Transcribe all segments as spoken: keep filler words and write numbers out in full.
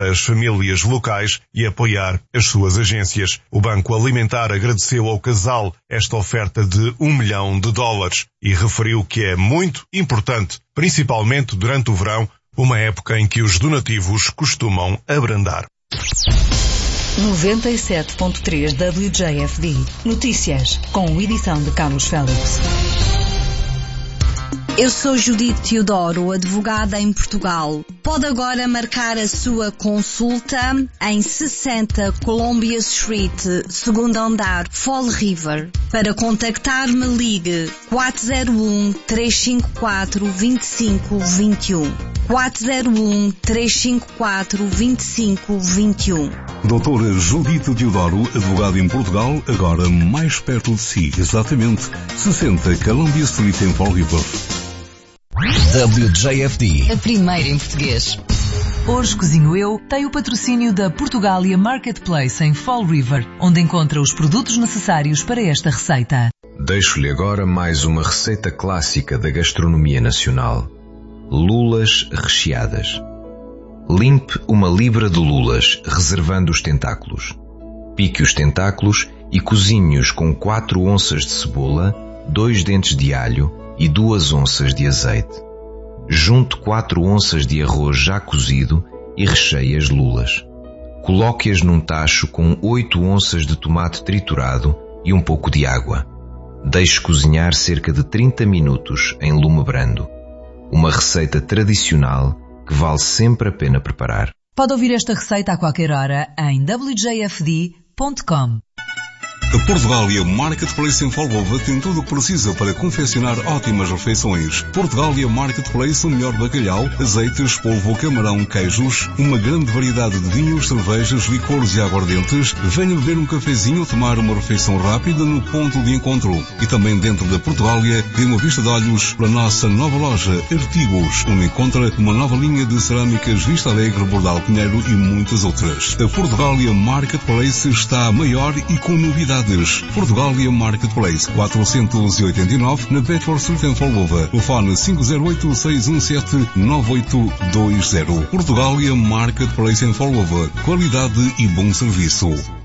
as famílias locais e apoiar as suas agências. O Banco Alimentar agradeceu ao casal esta oferta de um milhão de dólares e referiu que é muito importante, principalmente durante o verão, uma época em que os donativos costumam abrandar. noventa e sete ponto três W J F D. Notícias, com edição de Carlos Félix. Eu sou Judite Teodoro, advogada em Portugal. Pode agora marcar a sua consulta em sessenta Columbia Street, segundo andar, Fall River. Para contactar-me, ligue quatro zero um, três cinco quatro, dois cinco dois um. quatro zero um, três cinco quatro, dois cinco dois um. Doutora Judite Teodoro, advogada em Portugal, agora mais perto de si, exatamente sessenta Columbia Street em Fall River. W J F D, a primeira em português. Hoje Cozinho Eu tem o patrocínio da Portugália Marketplace em Fall River, onde encontra os produtos necessários para esta receita. Deixo-lhe agora mais uma receita clássica da gastronomia nacional. Lulas recheadas. Limpe uma libra de lulas, reservando os tentáculos. Pique os tentáculos e cozinhe-os com quatro onças de cebola, dois dentes de alho e duas onças de azeite. Junte quatro onças de arroz já cozido e recheie as lulas. Coloque-as num tacho com oito onças de tomate triturado e um pouco de água. Deixe cozinhar cerca de trinta minutos em lume brando. Uma receita tradicional que vale sempre a pena preparar. Pode ouvir esta receita a qualquer hora em w j f d ponto com. A Portugália Marketplace em Folgova tem tudo o que precisa para confeccionar ótimas refeições. Portugália Marketplace, o melhor bacalhau, azeites, polvo, camarão, queijos, uma grande variedade de vinhos, cervejas, licores e aguardentes. Venha beber um cafezinho ou tomar uma refeição rápida no ponto de encontro. E também dentro da Portugália tem uma vista de olhos para a nossa nova loja Artigos, onde encontra uma nova linha de cerâmicas Vista Alegre, Bordal Pinheiro e muitas outras. A Portugália Marketplace está maior e com novidades. Portugália Marketplace, quatrocentos e oitenta e nove, na Bedford Street em Folgova. O fone cinco zero oito, seis um sete, nove oito dois zero. Portugália Marketplace em Folgova. Qualidade e bom serviço.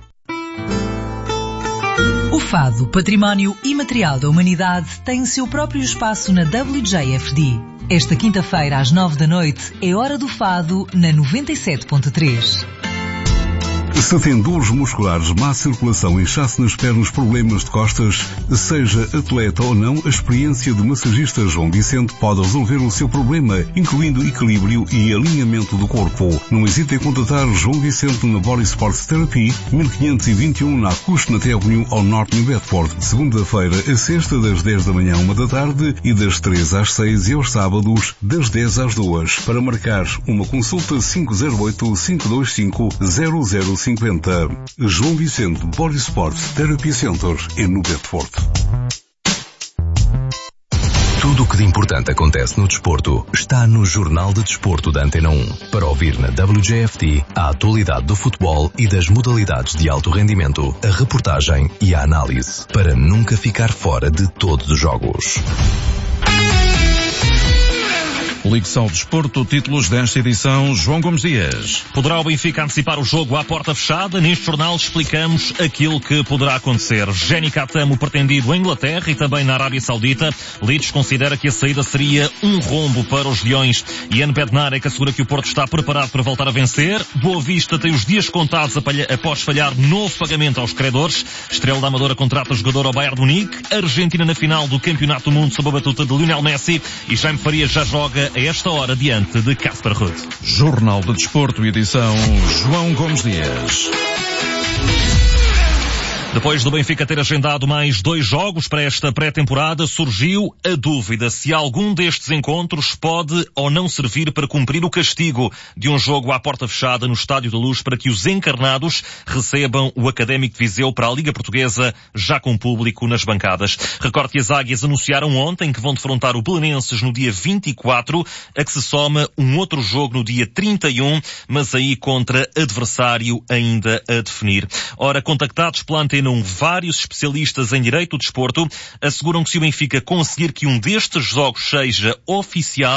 O fado, património imaterial da humanidade, tem o seu próprio espaço na W J F D. Esta quinta-feira, às nove da noite, é hora do fado na noventa e sete ponto três. Se tem dores musculares, má circulação, inchaço nas pernas, problemas de costas, seja atleta ou não, a experiência do massagista João Vicente pode resolver o seu problema, incluindo equilíbrio e alinhamento do corpo. Não hesite em contatar João Vicente na Body Sports Therapy, mil quinhentos e vinte e um na Cushnet Avenue, ao norte, em Bedford. Segunda-feira a sexta, das dez da manhã à uma da tarde e das três às seis, e aos sábados, das dez às duas. Para marcar uma consulta, cinco zero oito, cinco dois cinco, zero zero cinquenta. João Vicente Body Sports Therapy Center em no Bedford. Tudo o que de importante acontece no desporto está no Jornal de Desporto da Antena um. Para ouvir na W J F D a atualidade do futebol e das modalidades de alto rendimento, a reportagem e a análise, para nunca ficar fora de todos os jogos. Ligue-se ao Desporto, títulos desta edição, João Gomes Dias. Poderá o Benfica antecipar o jogo à porta fechada? Neste jornal explicamos aquilo que poderá acontecer. Jenny Katamo pretendido em Inglaterra e também na Arábia Saudita. Leeds considera que a saída seria um rombo para os Leões. Ian Bednarek assegura que o Porto está preparado para voltar a vencer. Boa Vista tem os dias contados após falhar novo pagamento aos credores. Estrela da Amadora contrata o jogador ao Bayern de Munique. Argentina na final do Campeonato do Mundo sob a batuta de Lionel Messi. E Jaime Faria já joga a esta hora diante de Casper Ruud. Jornal de Desporto, edição João Gomes Dias. Depois do Benfica ter agendado mais dois jogos para esta pré-temporada, surgiu a dúvida se algum destes encontros pode ou não servir para cumprir o castigo de um jogo à porta fechada no Estádio da Luz para que os encarnados recebam o Académico de Viseu para a Liga Portuguesa, já com público nas bancadas. Recorde que as Águias anunciaram ontem que vão defrontar o Belenenses no dia vinte e quatro, a que se soma um outro jogo no dia trinta e um, mas aí contra adversário ainda a definir. Ora, contactados pela Antena um, vários especialistas em direito do desporto asseguram que se o Benfica conseguir que um destes jogos seja oficial,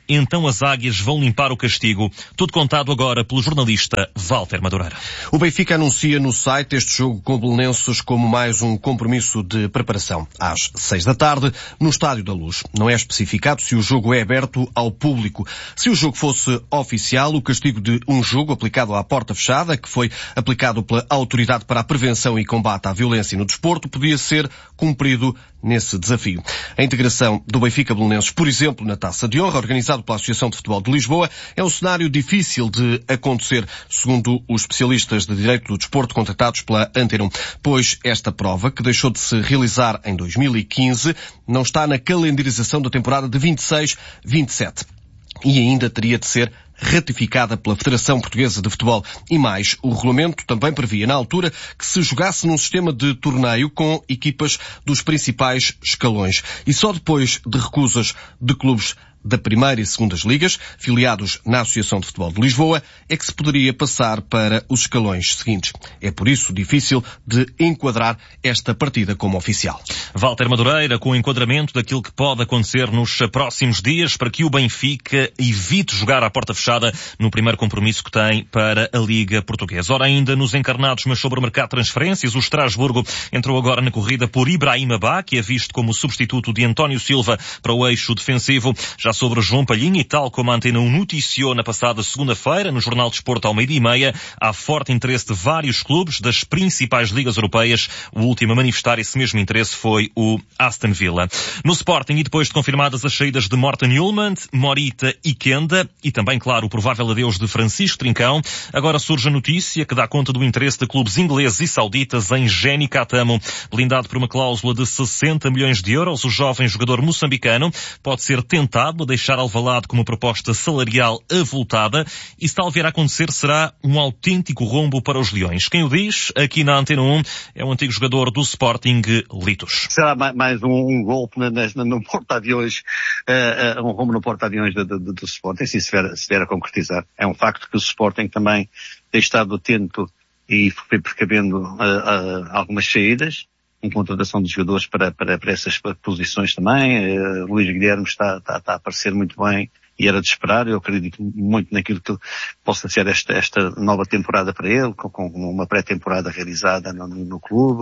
então as águias vão limpar o castigo. Tudo contado agora pelo jornalista Walter Madureira. O Benfica anuncia no site este jogo com belenenses como mais um compromisso de preparação. Às seis da tarde, no Estádio da Luz. Não é especificado se o jogo é aberto ao público. Se o jogo fosse oficial, o castigo de um jogo aplicado à porta fechada, que foi aplicado pela Autoridade para a Prevenção e Combate à Violência no Desporto, podia ser cumprido nesse desafio. A integração do Benfica Belenenses, por exemplo, na Taça de Honra, organizado pela Associação de Futebol de Lisboa, é um cenário difícil de acontecer, segundo os especialistas de Direito do Desporto contactados pela Antena um, pois esta prova, que deixou de se realizar em dois mil e quinze, não está na calendarização da temporada de vinte e seis vinte e sete. E ainda teria de ser ratificada pela Federação Portuguesa de Futebol. E mais, o regulamento também previa, na altura, que se jogasse num sistema de torneio com equipas dos principais escalões. E só depois de recusas de clubes da primeira e segundas ligas, filiados na Associação de Futebol de Lisboa, é que se poderia passar para os escalões seguintes. É por isso difícil de enquadrar esta partida como oficial. Walter Madureira, com o enquadramento daquilo que pode acontecer nos próximos dias para que o Benfica evite jogar à porta fechada no primeiro compromisso que tem para a Liga Portuguesa. Ora, ainda nos encarnados, mas sobre o mercado de transferências, o Estrasburgo entrou agora na corrida por Ibrahim Abá, que é visto como substituto de António Silva para o eixo defensivo. Já sobre João Palhinha, e tal como a Antena um noticiou na passada segunda-feira, no Jornal de Desporto ao meio-dia e meia, há forte interesse de vários clubes das principais ligas europeias. O último a manifestar esse mesmo interesse foi o Aston Villa. No Sporting, e depois de confirmadas as saídas de Morten Hjulmand, Morita e Kenda, e também, claro, o provável adeus de Francisco Trincão, agora surge a notícia que dá conta do interesse de clubes ingleses e sauditas em Geni Katamo. Blindado por uma cláusula de sessenta milhões de euros, o jovem jogador moçambicano pode ser tentado a deixar Alvalade com uma proposta salarial avultada, e se tal vier a acontecer será um autêntico rombo para os Leões. Quem o diz, aqui na Antena um, é o antigo jogador do Sporting, Litos. Será mais um, um golpe na, na, no porta-aviões, uh, uh, um rombo no porta-aviões do, do, do Sporting, se isso vier, se vier a concretizar. É um facto que o Sporting também tem estado atento e foi precavendo uh, uh, algumas saídas, em contratação de jogadores para, para, para essas posições também. Uh, Luís Guilherme está, está, está a aparecer muito bem e era de esperar. Eu acredito muito naquilo que possa ser esta, esta nova temporada para ele, com, com uma pré-temporada realizada no, no clube.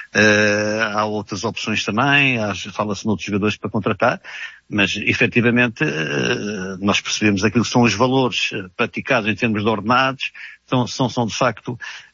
Uh, há outras opções também, há, fala-se noutros jogadores para contratar, mas efetivamente uh, nós percebemos aquilo que são os valores praticados em termos de ordenados. São, são, são de facto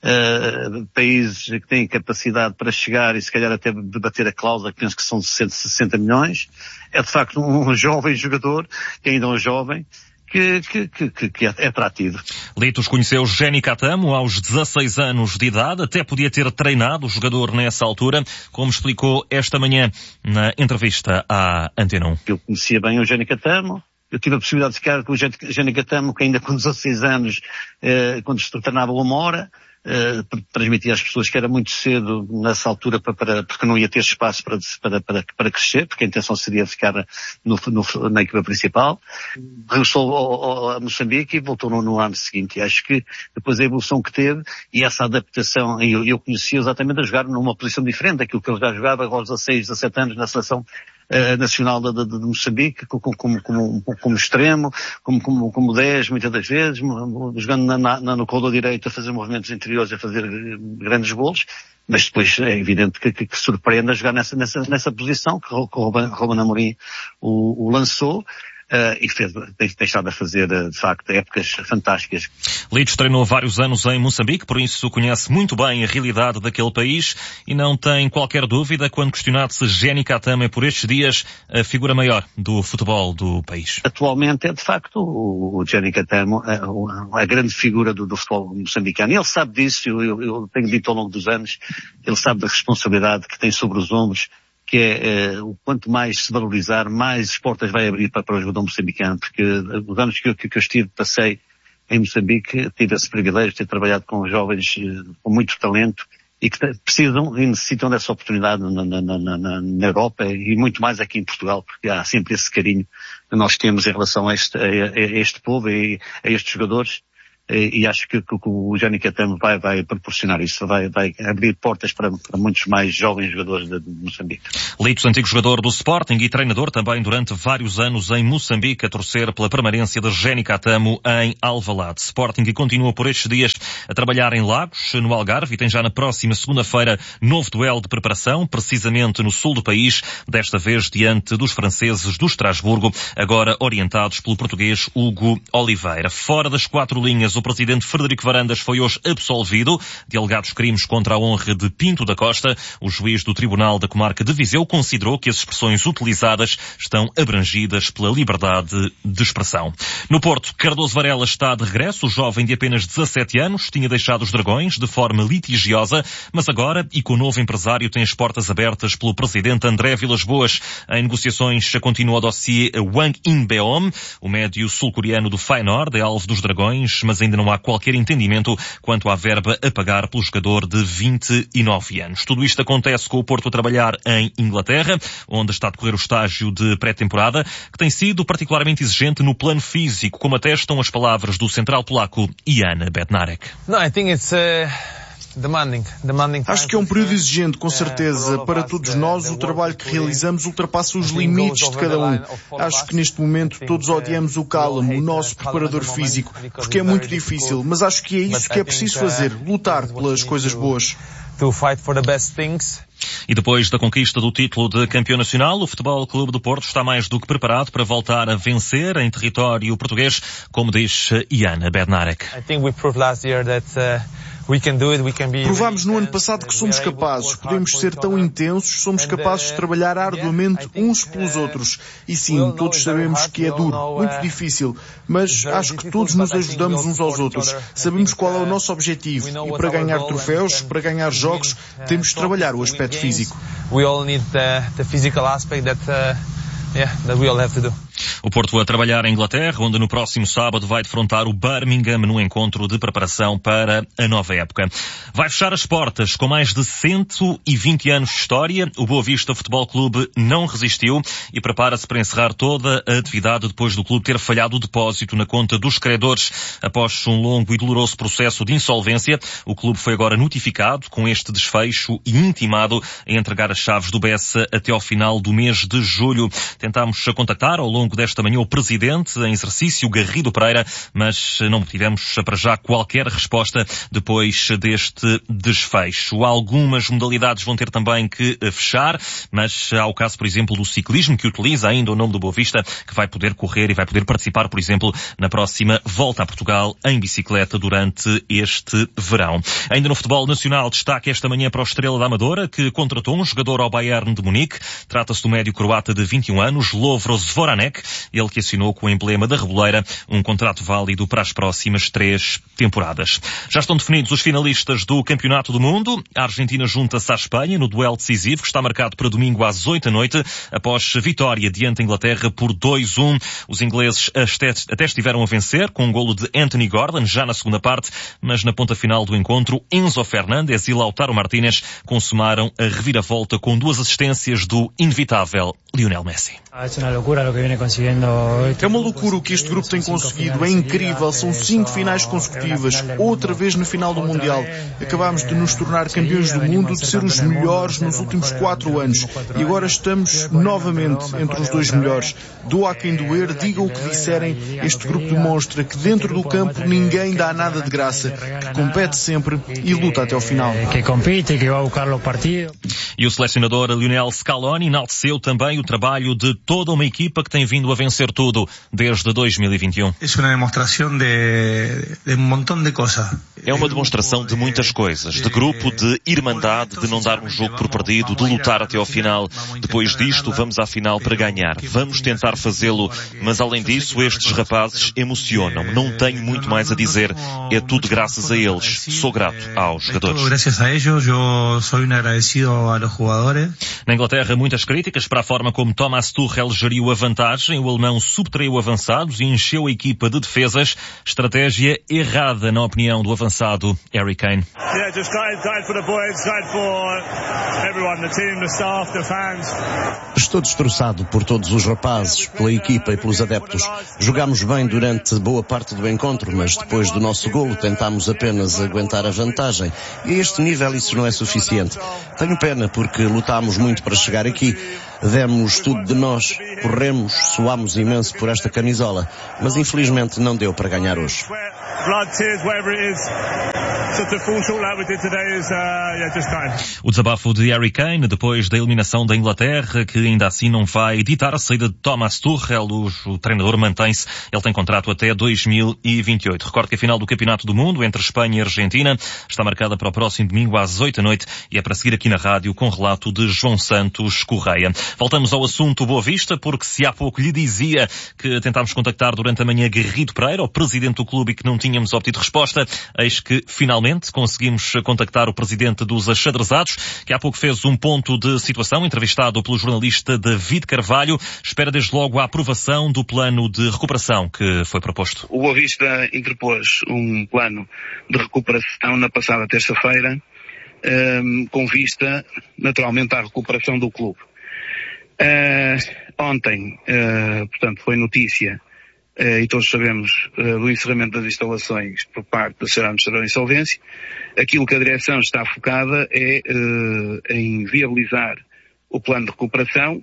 uh, países que têm capacidade para chegar e se calhar até debater a cláusula, que penso que são de sessenta milhões. É de facto um jovem jogador, que ainda é um jovem, que, que, que, que é atrativo. Litos conheceu Geni Katamo aos dezasseis anos de idade, até podia ter treinado o jogador nessa altura, como explicou esta manhã na entrevista à Antena um. Eu conhecia bem o Geni Katamo. Eu tive a possibilidade de ficar com o Geni Katamo, que ainda com dezasseis anos, eh, quando se treinava uma hora, eh, transmitia às pessoas que era muito cedo nessa altura, para, para, porque não ia ter espaço para, para, para, para crescer, porque a intenção seria ficar no, no, na equipa principal. Regressou ao, ao, a Moçambique e voltou no, no ano seguinte. E acho que depois a evolução que teve e essa adaptação, eu, eu conhecia exatamente a jogar numa posição diferente daquilo que ele já jogava aos dezasseis, dezassete anos na seleção nacional de, de, de Moçambique, como, como, como, como extremo, como, como, como dez, muitas das vezes, jogando na, na, no corredor direito a fazer movimentos interiores, a fazer grandes golos, mas depois é evidente que, que, que surpreende a jogar nessa, nessa, nessa posição que o Ruben Amorim o, o lançou. Uh, e fez, tem, tem estado a fazer, uh, de facto, épocas fantásticas. Litos treinou vários anos em Moçambique, por isso conhece muito bem a realidade daquele país e não tem qualquer dúvida quando questionado se Geni Katamo é por estes dias a figura maior do futebol do país. Atualmente é, de facto, o, o Geni Katamo a, a grande figura do, do futebol moçambicano. Ele sabe disso, eu, eu, eu tenho dito ao longo dos anos, ele sabe da responsabilidade que tem sobre os ombros, que é, uh, o quanto mais se valorizar, mais as portas vai abrir para, para o jogador moçambicano, porque os anos que eu, que eu estive, passei em Moçambique, tive esse privilégio de ter trabalhado com jovens uh, com muito talento e que precisam e necessitam dessa oportunidade na, na, na, na, na Europa e muito mais aqui em Portugal, porque há sempre esse carinho que nós temos em relação a este, a, a este povo e a estes jogadores e, e acho que, que, que o Gianni Catamo vai, vai proporcionar isso, vai, vai abrir portas para, para muitos mais jovens jogadores de, de Moçambique. Litos, antigo jogador do Sporting e treinador também durante vários anos em Moçambique, a torcer pela permanência de Gianni Catamo em Alvalade. Sporting que continua por estes dias a trabalhar em Lagos, no Algarve, e tem já na próxima segunda-feira novo duelo de preparação, precisamente no sul do país, desta vez diante dos franceses do Estrasburgo, agora orientados pelo português Hugo Oliveira. Fora das quatro linhas, o presidente Frederico Varandas foi hoje absolvido de alegados crimes contra a honra de Pinto da Costa. O juiz do Tribunal da Comarca de Viseu considerou que as expressões utilizadas estão abrangidas pela liberdade de expressão. No Porto, Cardoso Varela está de regresso. O jovem de apenas dezassete anos tinha deixado os Dragões de forma litigiosa, mas agora, e com o novo empresário, tem as portas abertas pelo presidente André Vilas-Boas. Em negociações continua o dossiê Wang In-beom. O médio sul-coreano do Feyenoord é alvo dos Dragões, mas ainda não há qualquer entendimento quanto à verba a pagar pelo jogador de vinte e nove anos. Tudo isto acontece com o Porto a trabalhar em Inglaterra, onde está a decorrer o estágio de pré-temporada, que tem sido particularmente exigente no plano físico, como atestam as palavras do central polaco Jan Bednarek. No, I think it's, uh... Demanding. Demanding. Acho que é um período exigente, com certeza. Para todos nós, o trabalho que realizamos ultrapassa os limites de cada um. Acho que neste momento todos odiamos o Callum, o nosso preparador físico, porque é muito difícil, mas acho que é isso que é preciso fazer, lutar pelas coisas boas. To fight for the best things. E depois da conquista do título de campeão nacional, o Futebol Clube do Porto está mais do que preparado para voltar a vencer em território português, como diz Jan Bednarek. I think we proved last year that uh... Provámos no ano passado que somos capazes, podemos ser tão intensos, somos capazes de trabalhar arduamente uns pelos outros. E sim, todos sabemos que é duro, muito difícil, mas acho que todos nos ajudamos uns aos outros. Sabemos qual é o nosso objetivo e para ganhar troféus, para ganhar jogos, temos de trabalhar o aspecto físico. We all need the, the physical aspect that, uh, yeah, that we all have to do. O Porto a trabalhar em Inglaterra, onde no próximo sábado vai defrontar o Birmingham num encontro de preparação para a nova época. Vai fechar as portas com mais de cento e vinte anos de história. O Boa Vista Futebol Clube não resistiu e prepara-se para encerrar toda a atividade depois do clube ter falhado o depósito na conta dos credores. Após um longo e doloroso processo de insolvência, o clube foi agora notificado com este desfecho e intimado a entregar as chaves do Bessa até ao final do mês de julho. Tentámos contactar ao longo desta manhã o presidente em exercício, Garrido Pereira, mas não tivemos para já qualquer resposta depois deste desfecho. Algumas modalidades vão ter também que fechar, mas há o caso, por exemplo, do ciclismo, que utiliza ainda o nome do Boa Vista, que vai poder correr e vai poder participar, por exemplo, na próxima Volta a Portugal em bicicleta durante este verão. Ainda no futebol nacional, destaque esta manhã para o Estrela da Amadora, que contratou um jogador ao Bayern de Munique. Trata-se do médio croata de vinte e um anos, Lovro Zvoranek, ele que assinou com o emblema da Reboleira um contrato válido para as próximas três temporadas. Já estão definidos os finalistas do Campeonato do Mundo. A Argentina junta-se à Espanha no duelo decisivo que está marcado para domingo às oito da noite, após vitória diante da Inglaterra por dois a um. Os ingleses até estiveram a vencer com um golo de Anthony Gordon já na segunda parte, mas na ponta final do encontro, Enzo Fernandes e Lautaro Martínez consumaram a reviravolta com duas assistências do inevitável Lionel Messi. É uma loucura o que este grupo tem conseguido, é incrível, são cinco finais consecutivas, outra vez na final do Mundial. Acabámos de nos tornar campeões do mundo, de ser os melhores nos últimos quatro anos e agora estamos novamente entre os dois melhores. Doa a quem doer, digam o que disserem, este grupo demonstra que dentro do campo ninguém dá nada de graça, que compete sempre e luta até ao final. E o selecionador Lionel Scaloni enalteceu também o trabalho de toda uma equipa que tem vindo a vencer tudo desde dois mil e vinte e um. É uma demonstração de muitas coisas, de grupo, de irmandade, de não dar um jogo por perdido, de lutar até ao final. Depois disto, vamos à final para ganhar. Vamos tentar fazê-lo, mas além disso, estes rapazes emocionam. Não tenho muito mais a dizer. É tudo graças a eles. Sou grato aos jogadores. Na Inglaterra, muitas críticas para a forma como Thomas Tuchel geriu a vantagem vantagem, o alemão subtraiu avançados e encheu a equipa de defesas. Estratégia errada, na opinião do avançado Harry Kane. Yeah, just great, great for the boys, great for everyone, the team, the staff, the fans. Estou destroçado por todos os rapazes, pela equipa e pelos adeptos. Jogámos bem durante boa parte do encontro, mas depois do nosso golo tentámos apenas aguentar a vantagem. E a este nível isso não é suficiente. Tenho pena porque lutámos muito para chegar aqui. Demos tudo de nós, corremos, suámos imenso por esta camisola, mas infelizmente não deu para ganhar hoje. O desabafo de Harry Kane depois da eliminação da Inglaterra, que ainda assim não vai editar a saída de Thomas Tuchel. O, o treinador mantém-se, ele tem contrato até dois mil e vinte e oito. Recordo que a final do Campeonato do Mundo entre Espanha e Argentina está marcada para o próximo domingo às oito da noite e é para seguir aqui na rádio com relato de João Santos Correia. Voltamos ao assunto Boa Vista, porque se há pouco lhe dizia que tentámos contactar durante a manhã Garrido Pereira, o presidente do clube, e que não tínhamos obtido resposta, eis que finalmente conseguimos contactar o presidente dos Achadrezados, que há pouco fez um ponto de situação, entrevistado pelo jornalista David Carvalho. Espera desde logo a aprovação do plano de recuperação que foi proposto. O Boa Vista interpôs um plano de recuperação na passada terça-feira, um, com vista naturalmente à recuperação do clube. Uh, ontem, uh, portanto, foi notícia, uh, e todos sabemos, uh, do encerramento das instalações por parte da Sociedade Administradora de Insolvência. Aquilo que a direção está focada é uh, em viabilizar o plano de recuperação,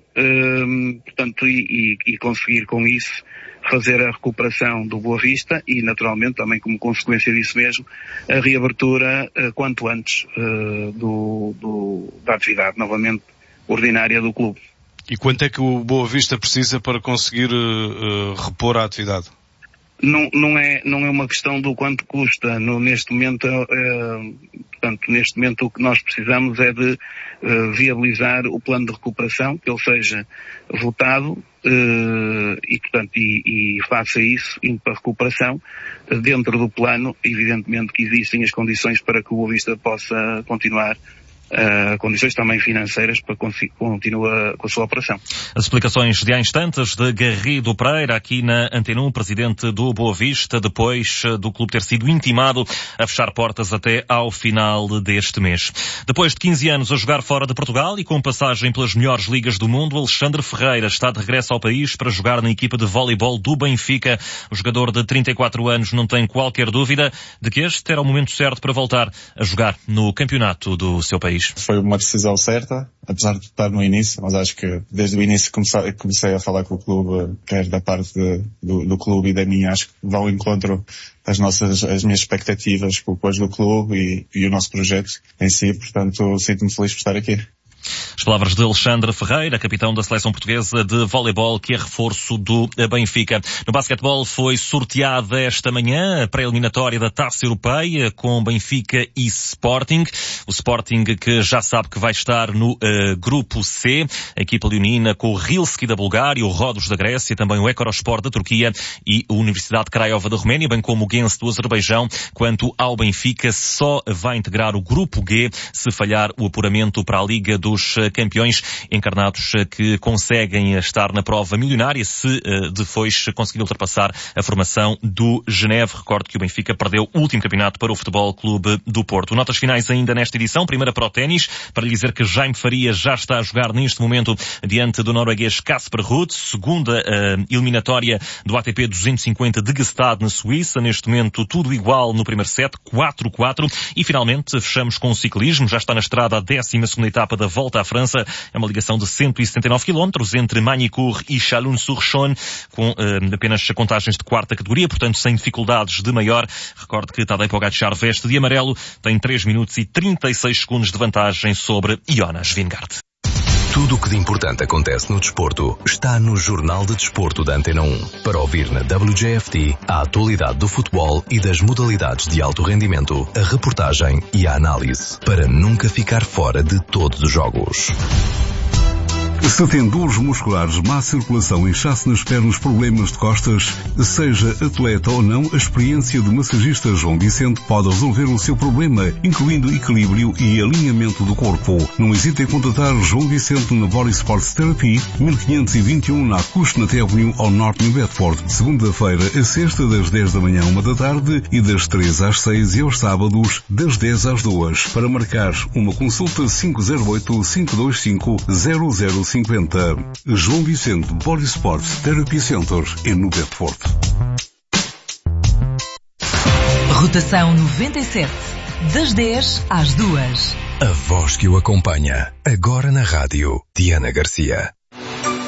uh, portanto, e, e, e conseguir com isso fazer a recuperação do Boa Vista e, naturalmente, também como consequência disso mesmo, a reabertura uh, quanto antes uh, do, do, da atividade novamente ordinária do clube. E quanto é que o Boa Vista precisa para conseguir uh, repor a atividade? Não, não, é, não é uma questão do quanto custa. No, neste momento, uh, portanto, neste momento o que nós precisamos é de uh, viabilizar o plano de recuperação, que ele seja votado uh, e, portanto, e, e faça isso, indo para a recuperação. Uh, dentro do plano, evidentemente que existem as condições para que o Boa Vista possa continuar Uh, condições também financeiras para continuar com a sua operação. As explicações de há instantes de Garrido Pereira aqui na Antena um, presidente do Boa Vista, depois do clube ter sido intimado a fechar portas até ao final deste mês. Depois de quinze anos a jogar fora de Portugal e com passagem pelas melhores ligas do mundo, Alexandre Ferreira está de regresso ao país para jogar na equipa de voleibol do Benfica. O jogador de trinta e quatro anos não tem qualquer dúvida de que este era o momento certo para voltar a jogar no campeonato do seu país. Foi uma decisão certa, apesar de estar no início, mas acho que desde o início comecei, comecei a falar com o clube, quer da parte de, do, do clube e da minha, acho que vão ao encontro as nossas, as minhas expectativas depois do clube e, e o nosso projeto em si, portanto sinto-me feliz por estar aqui. As palavras de Alexandre Ferreira, capitão da seleção portuguesa de voleibol, que é reforço do Benfica. No basquetebol foi sorteada esta manhã a pré-eliminatória da Taça Europeia com Benfica e Sporting. O Sporting que já sabe que vai estar no uh, grupo C. A equipa leonina com o Rilski da Bulgária, o Rodos da Grécia, também o Ekorospor da Turquia e a Universidade Craiova da Roménia, bem como o Genç do Azerbaijão. Quanto ao Benfica, só vai integrar o grupo G se falhar o apuramento para a Liga do dos campeões encarnados que conseguem estar na prova milionária se depois conseguir ultrapassar a formação do Geneve. Recordo que o Benfica perdeu o último campeonato para o Futebol Clube do Porto. Notas finais ainda nesta edição. Primeira para o ténis, para lhe dizer que Jaime Faria já está a jogar neste momento diante do norueguês Casper Ruud. Segunda uh, eliminatória do A T P duzentos e cinquenta de Gstaad na Suíça. Neste momento tudo igual no primeiro set, quatro a quatro. E finalmente fechamos com o ciclismo. Já está na estrada a décima segunda etapa da Volta à França. É uma ligação de cento e setenta e nove quilómetros entre Magny-Cours e Chalon-sur-Saône, com uh, apenas contagens de quarta categoria, portanto sem dificuldades de maior. Recorde que Tadej Pogačar veste de amarelo, tem três minutos e trinta e seis segundos de vantagem sobre Jonas Vingegaard. Tudo o que de importante acontece no desporto está no Jornal de Desporto da Antena um. Para ouvir na W J F T a atualidade do futebol e das modalidades de alto rendimento, a reportagem e a análise, para nunca ficar fora de todos os jogos. Se tem dores musculares, má circulação, inchaço nas pernas, problemas de costas, seja atleta ou não, a experiência do massagista João Vicente pode resolver o seu problema, incluindo equilíbrio e alinhamento do corpo. Não hesite em contatar João Vicente na Body Sports Therapy, mil quinhentos e vinte e um na Cushnet Avenue, ao norte de Bedford. Segunda-feira a sexta, das dez da manhã à uma da tarde e das três às seis, e aos sábados, das dez às duas. Para marcar uma consulta, cinco zero oito, cinco dois cinco, zero zero cinco zero. João Vicente Body Sports Therapy Center, em no Bedford. Rotação noventa e sete, das dez às duas. A voz que o acompanha, agora na rádio, Diana Garcia.